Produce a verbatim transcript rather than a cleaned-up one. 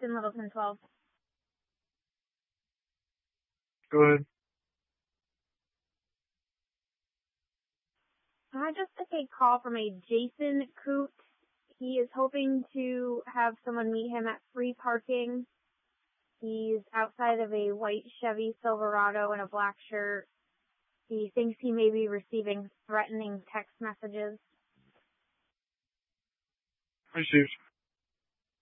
Houston, Littleton twelve. Go ahead. I just took a call from a Jason Coot. He is hoping to have someone meet him at free parking. He's outside of a white Chevy Silverado in a black shirt. He thinks he may be receiving threatening text messages. Received.